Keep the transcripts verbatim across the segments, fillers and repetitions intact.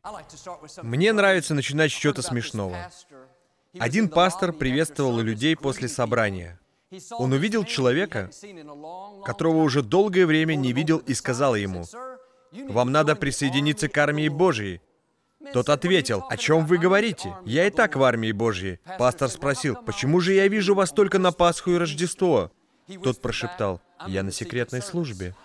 Мне нравится начинать с чего-то смешного. Один пастор приветствовал людей после собрания. Он увидел человека, которого уже долгое время не видел, и сказал ему: «Вам надо присоединиться к армии Божьей». Тот ответил: «О чем вы говорите? Я и так в армии Божьей». Пастор спросил: «Почему же я вижу вас только на Пасху и Рождество?» Тот прошептал: «Я на секретной службе».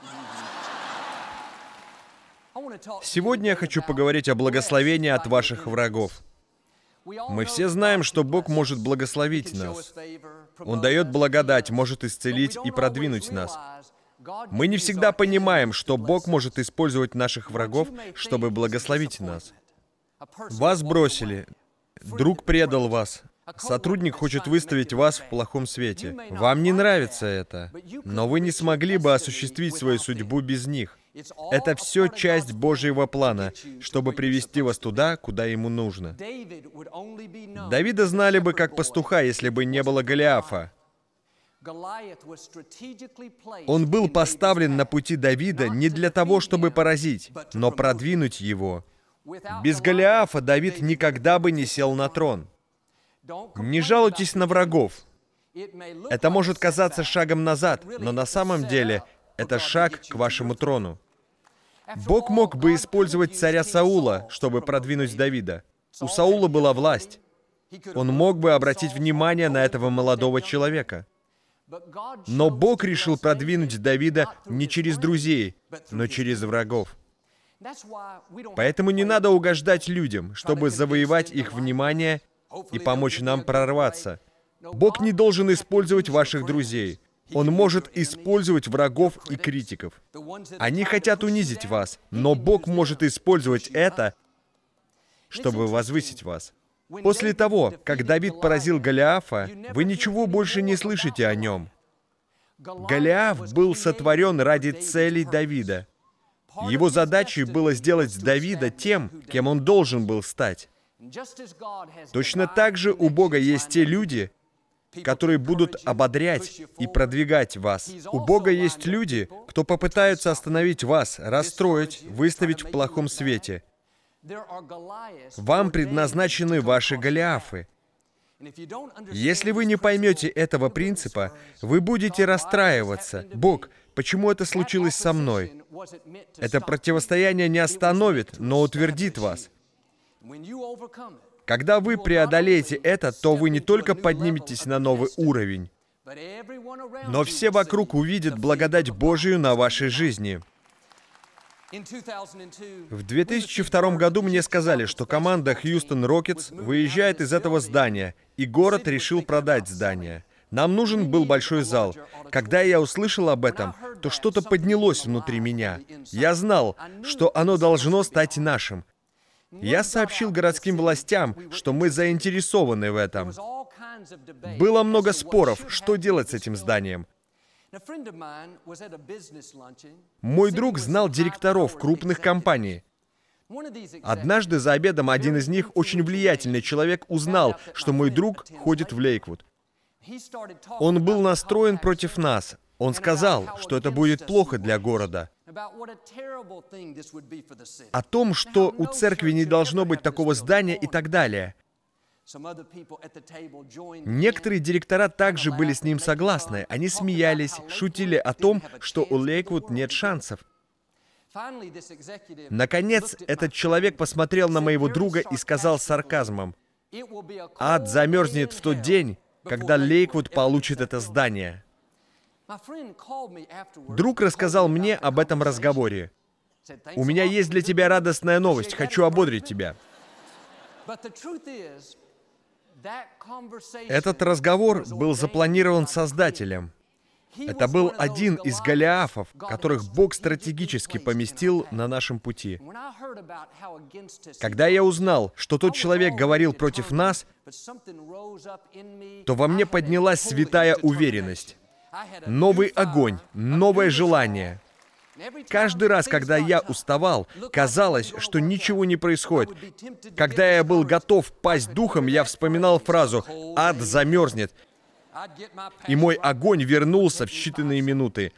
Сегодня я хочу поговорить о благословении от ваших врагов. Мы все знаем, что Бог может благословить нас. Он дает благодать, может исцелить и продвинуть нас. Мы не всегда понимаем, что Бог может использовать наших врагов, чтобы благословить нас. Вас бросили, друг предал вас, сотрудник хочет выставить вас в плохом свете. Вам не нравится это, но вы не смогли бы осуществить свою судьбу без них. Это все часть Божьего плана, чтобы привести вас туда, куда ему нужно. Давида знали бы как пастуха, если бы не было Голиафа. Он был поставлен на пути Давида не для того, чтобы поразить, но продвинуть его. Без Голиафа Давид никогда бы не сел на трон. Не жалуйтесь на врагов. Это может казаться шагом назад, но на самом деле это шаг к вашему трону. Бог мог бы использовать царя Саула, чтобы продвинуть Давида. У Саула была власть. Он мог бы обратить внимание на этого молодого человека. Но Бог решил продвинуть Давида не через друзей, но через врагов. Поэтому не надо угождать людям, чтобы завоевать их внимание и помочь нам прорваться. Бог не должен использовать ваших друзей. Он может использовать врагов и критиков. Они хотят унизить вас, но Бог может использовать это, чтобы возвысить вас. После того, как Давид поразил Голиафа, вы ничего больше не слышите о нем. Голиаф был сотворен ради целей Давида. Его задачей было сделать Давида тем, кем он должен был стать. Точно так же у Бога есть те люди, которые будут ободрять и продвигать вас. У Бога есть люди, кто попытаются остановить вас, расстроить, выставить в плохом свете. Вам предназначены ваши Голиафы. Если вы не поймете этого принципа, вы будете расстраиваться. Бог, почему это случилось со мной? Это противостояние не остановит, но утвердит вас. Когда вы преодолеете это, то вы не только подниметесь на новый уровень, но все вокруг увидят благодать Божию на вашей жизни. В две тысячи втором году мне сказали, что команда Хьюстон Рокетс выезжает из этого здания, и город решил продать здание. Нам нужен был большой зал. Когда я услышал об этом, то что-то поднялось внутри меня. Я знал, что оно должно стать нашим. Я сообщил городским властям, что мы заинтересованы в этом. Было много споров, что делать с этим зданием. Мой друг знал директоров крупных компаний. Однажды за обедом один из них, очень влиятельный человек, узнал, что мой друг ходит в Лейквуд. Он был настроен против нас. Он сказал, что это будет плохо для города. О том, что у церкви не должно быть такого здания и так далее. Некоторые директора также были с ним согласны. Они смеялись, шутили о том, что у Лейквуд нет шансов. Наконец, этот человек посмотрел на моего друга и сказал с сарказмом: «Ад замерзнет в тот день, когда Лейквуд получит это здание». Друг рассказал мне об этом разговоре. «У меня есть для тебя радостная новость. Хочу ободрить тебя». Этот разговор был запланирован Создателем. Это был один из Голиафов, которых Бог стратегически поместил на нашем пути. Когда я узнал, что тот человек говорил против нас, то во мне поднялась святая уверенность. Новый огонь, новое желание. Каждый раз, когда я уставал, казалось, что ничего не происходит. Когда я был готов пасть духом, я вспоминал фразу «Ад замерзнет», и мой огонь вернулся в считанные минуты.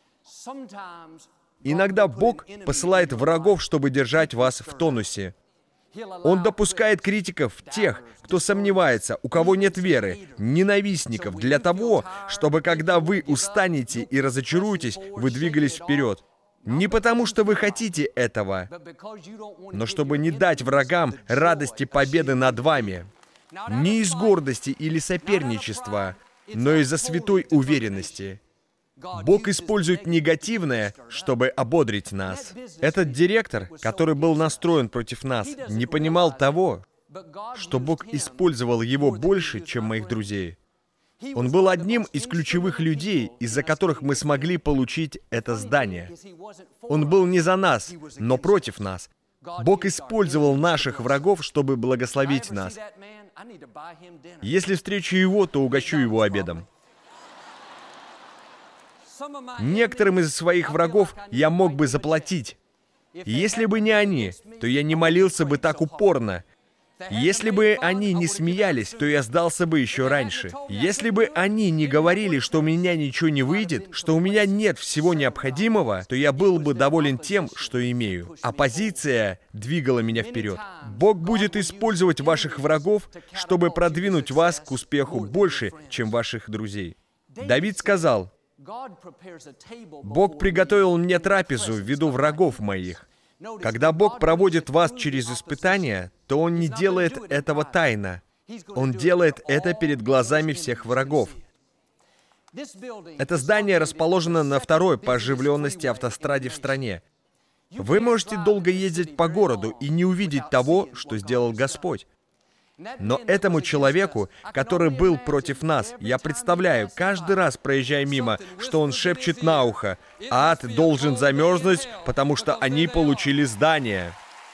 Иногда Бог посылает врагов, чтобы держать вас в тонусе. Он допускает критиков, тех, кто сомневается, у кого нет веры, ненавистников, для того, чтобы, когда вы устанете и разочаруетесь, вы двигались вперед. Не потому, что вы хотите этого, но чтобы не дать врагам радости победы над вами. Не из гордости или соперничества, но из-за святой уверенности. Бог использует негативное, чтобы ободрить нас. Этот директор, который был настроен против нас, не понимал того, что Бог использовал его больше, чем моих друзей. Он был одним из ключевых людей, из-за которых мы смогли получить это здание. Он был не за нас, но против нас. Бог использовал наших врагов, чтобы благословить нас. Если встречу его, то угощу его обедом. Некоторым из своих врагов я мог бы заплатить. Если бы не они, то я не молился бы так упорно. Если бы они не смеялись, то я сдался бы еще раньше. Если бы они не говорили, что у меня ничего не выйдет, что у меня нет всего необходимого, то я был бы доволен тем, что имею. Оппозиция двигала меня вперед. Бог будет использовать ваших врагов, чтобы продвинуть вас к успеху больше, чем ваших друзей. Давид сказал: «Бог приготовил мне трапезу в виду врагов моих». Когда Бог проводит вас через испытания, то Он не делает этого тайно. Он делает это перед глазами всех врагов. Это здание расположено на второй по оживленности автостраде в стране. Вы можете долго ездить по городу и не увидеть того, что сделал Господь. Но этому человеку, который был против нас, я представляю, каждый раз, проезжая мимо, что он шепчет на ухо: «Ад должен замерзнуть, потому что они получили здание».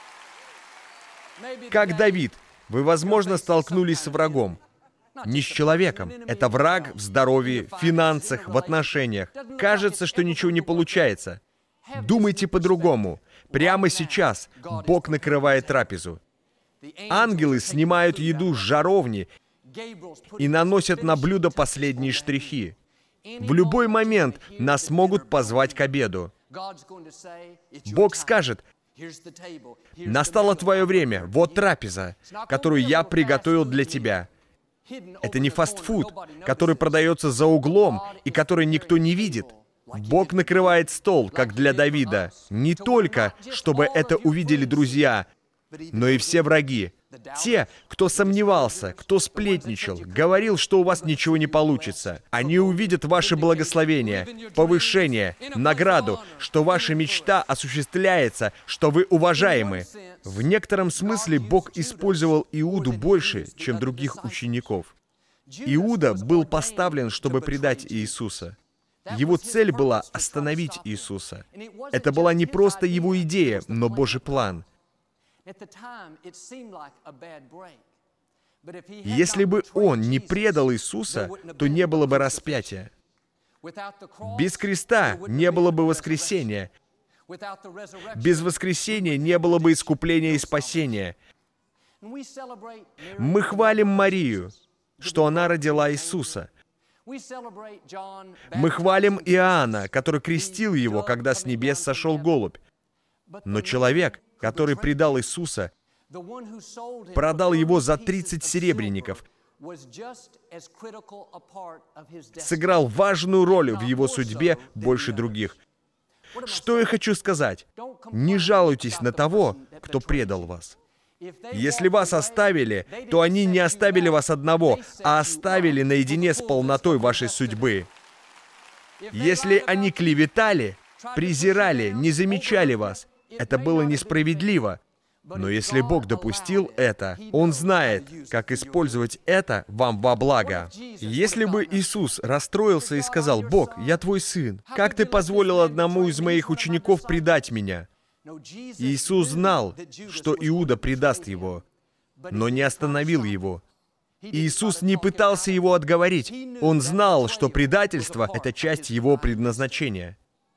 Как Давид, вы, возможно, столкнулись с врагом. Не с человеком. Это враг в здоровье, в финансах, в отношениях. Кажется, что ничего не получается. Думайте по-другому. Прямо сейчас Бог накрывает трапезу. Ангелы снимают еду с жаровни и наносят на блюдо последние штрихи. В любой момент нас могут позвать к обеду. Бог скажет: «Настало твое время, вот трапеза, которую я приготовил для тебя». Это не фастфуд, который продается за углом и который никто не видит. Бог накрывает стол, как для Давида, не только, чтобы это увидели друзья, но и все враги. Те, кто сомневался, кто сплетничал, говорил, что у вас ничего не получится. Они увидят ваше благословение, повышение, награду, что ваша мечта осуществляется, что вы уважаемы. В некотором смысле Бог использовал Иуду больше, чем других учеников. Иуда был поставлен, чтобы предать Иисуса. Его цель была остановить Иисуса. Это была не просто его идея, но Божий план. Если бы он не предал Иисуса, то не было бы распятия. Без креста не было бы воскресения. Без воскресения не было бы искупления и спасения. Мы хвалим Марию, что она родила Иисуса. Мы хвалим Иоанна, который крестил его, когда с небес сошел голубь. Но человек, который предал Иисуса, продал его за тридцать серебряников, сыграл важную роль в его судьбе больше других. Что я хочу сказать? Не жалуйтесь на того, кто предал вас. Если вас оставили, то они не оставили вас одного, а оставили наедине с полнотой вашей судьбы. Если они клеветали, презирали, не замечали вас, это было несправедливо. Но если Бог допустил это, Он знает, как использовать это вам во благо. Если бы Иисус расстроился и сказал: «Бог, я твой сын, как ты позволил одному из моих учеников предать меня?» Иисус знал, что Иуда предаст его, но не остановил его. Иисус не пытался его отговорить. Он знал, что предательство — это часть его предназначения.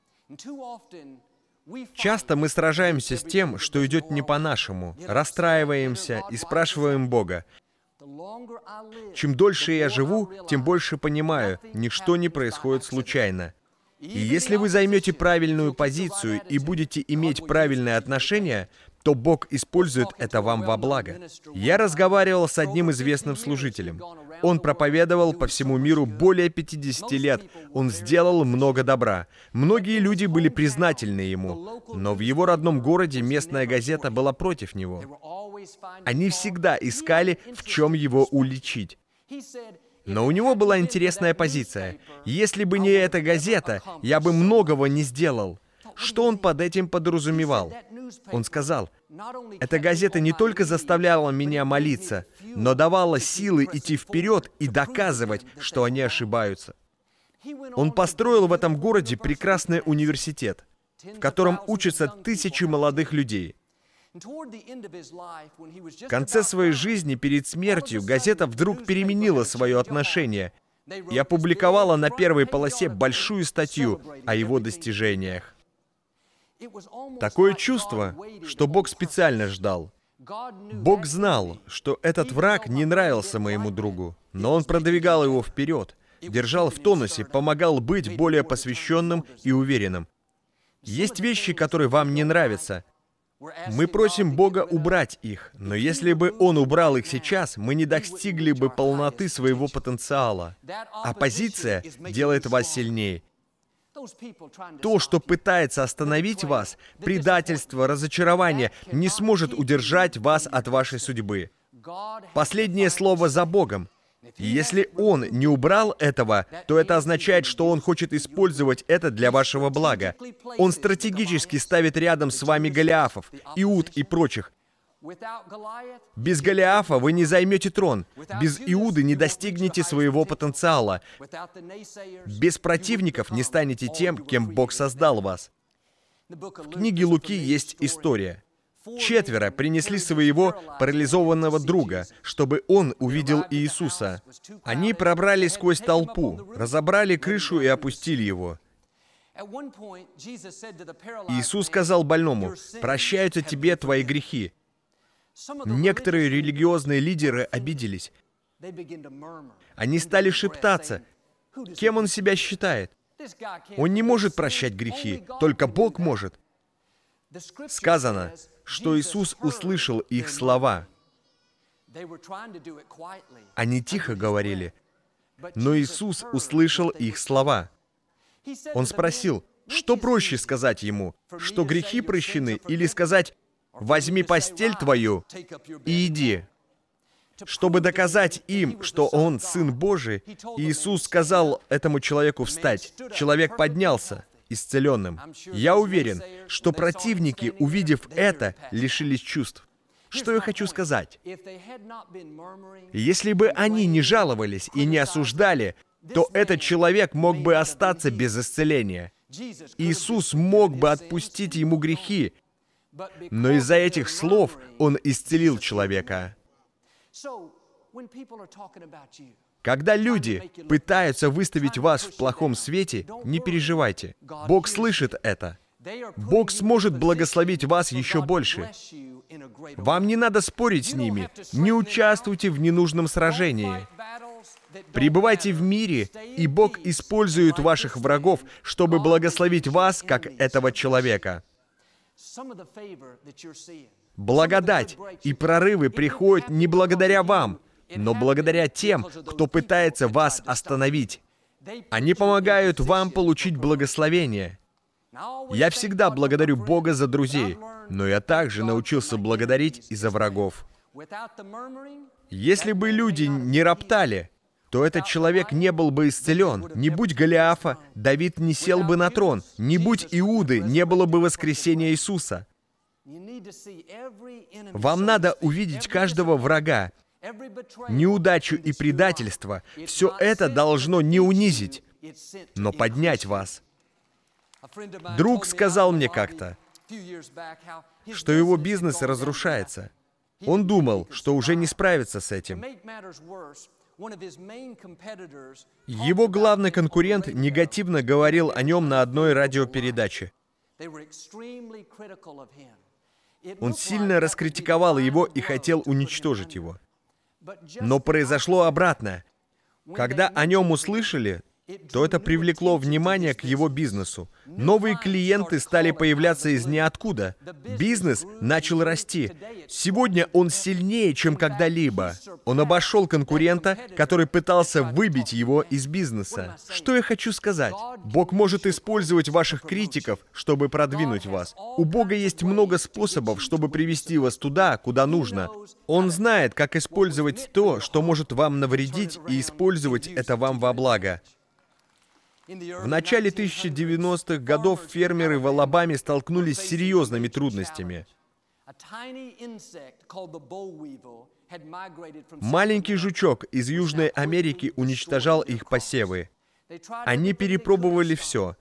Часто мы сражаемся с тем, что идет не по-нашему, расстраиваемся и спрашиваем Бога: чем дольше я живу, тем больше понимаю, ничто не происходит случайно. И если вы займете правильную позицию и будете иметь правильные отношения, то Бог использует это вам во благо. Я разговаривал с одним известным служителем. Он проповедовал по всему миру более пятидесяти лет. Он сделал много добра. Многие люди были признательны ему, но в его родном городе местная газета была против него. Они всегда искали, в чем его уличить. Но у него была интересная позиция. Если бы не эта газета, я бы многого не сделал. Что он под этим подразумевал? Он сказал, эта газета не только заставляла меня молиться, но давала силы идти вперед и доказывать, что они ошибаются. Он построил в этом городе прекрасный университет, в котором учатся тысячи молодых людей. В конце своей жизни, перед смертью, газета вдруг переменила свое отношение и опубликовала на первой полосе большую статью о его достижениях. Такое чувство, что Бог специально ждал. Бог знал, что этот враг не нравился моему другу, но он продвигал его вперед, держал в тонусе, помогал быть более посвященным и уверенным. Есть вещи, которые вам не нравятся. Мы просим Бога убрать их, но если бы Он убрал их сейчас, мы не достигли бы полноты своего потенциала. Оппозиция делает вас сильнее. То, что пытается остановить вас, предательство, разочарование, не сможет удержать вас от вашей судьбы. Последнее слово за Богом. И если Он не убрал этого, то это означает, что Он хочет использовать это для вашего блага. Он стратегически ставит рядом с вами Голиафов, Иуд и прочих. Без Голиафа вы не займете трон. Без Иуды не достигнете своего потенциала. Без противников не станете тем, кем Бог создал вас. В книге Луки есть история. Четверо принесли своего парализованного друга, чтобы он увидел Иисуса. Они пробрались сквозь толпу, разобрали крышу и опустили его. Иисус сказал больному, «Прощаются тебе твои грехи». Некоторые религиозные лидеры обиделись. Они стали шептаться, кем он себя считает. Он не может прощать грехи, только Бог может. Сказано, что Иисус услышал их слова. Они тихо говорили, но Иисус услышал их слова. Он спросил, что проще сказать ему, что грехи прощены, или сказать, «Возьми постель твою и иди». Чтобы доказать им, что он Сын Божий, Иисус сказал этому человеку встать. Человек поднялся, исцеленным. Я уверен, что противники, увидев это, лишились чувств. Что я хочу сказать? Если бы они не жаловались и не осуждали, то этот человек мог бы остаться без исцеления. Иисус мог бы отпустить ему грехи, но из-за этих слов Он исцелил человека. Когда люди пытаются выставить вас в плохом свете, не переживайте. Бог слышит это. Бог сможет благословить вас еще больше. Вам не надо спорить с ними. Не участвуйте в ненужном сражении. Пребывайте в мире, и Бог использует ваших врагов, чтобы благословить вас, как этого человека. Благодать и прорывы приходят не благодаря вам, но благодаря тем, кто пытается вас остановить. Они помогают вам получить благословение. Я всегда благодарю Бога за друзей, но я также научился благодарить и за врагов. Если бы люди не роптали, то этот человек не был бы исцелен. Не будь Голиафа, Давид не сел бы на трон. Не будь Иуды, не было бы воскресения Иисуса. Вам надо увидеть каждого врага, неудачу и предательство. Все это должно не унизить, но поднять вас. Друг сказал мне как-то, что его бизнес разрушается. Он думал, что уже не справится с этим. Его главный конкурент негативно говорил о нем на одной радиопередаче. Он сильно раскритиковал его и хотел уничтожить его. Но произошло обратное. Когда о нем услышали, то это привлекло внимание к его бизнесу. Новые клиенты стали появляться из ниоткуда. Бизнес начал расти. Сегодня он сильнее, чем когда-либо. Он обошел конкурента, который пытался выбить его из бизнеса. Что я хочу сказать? Бог может использовать ваших критиков, чтобы продвинуть вас. У Бога есть много способов, чтобы привести вас туда, куда нужно. Он знает, как использовать то, что может вам навредить, и использовать это вам во благо. В начале тысяча девяностых годов фермеры в Алабаме столкнулись с серьезными трудностями. Маленький жучок из Южной Америки уничтожал их посевы. Они перепробовали все.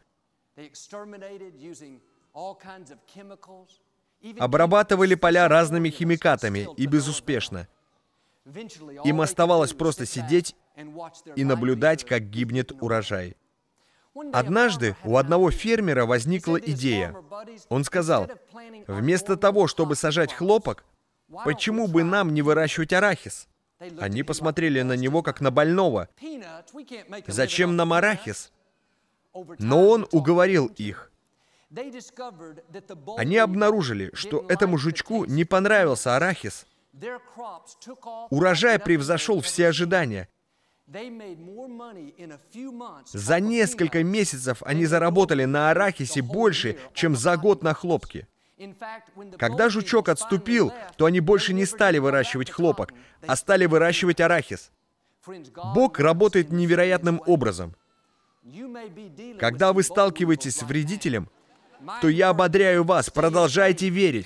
Обрабатывали поля разными химикатами, и безуспешно. Им оставалось просто сидеть и наблюдать, как гибнет урожай. Однажды у одного фермера возникла идея. Он сказал: вместо того, чтобы сажать хлопок, почему бы нам не выращивать арахис? Они посмотрели на него как на больного. Зачем нам арахис? Но он уговорил их. Они обнаружили, что этому жучку не понравился арахис. Урожай превзошел все ожидания. За несколько месяцев они заработали на арахисе больше, чем за год на хлопке. Когда жучок отступил, то они больше не стали выращивать хлопок, а стали выращивать арахис. Бог работает невероятным образом. Когда вы сталкиваетесь с вредителем, то я ободряю вас, продолжайте верить.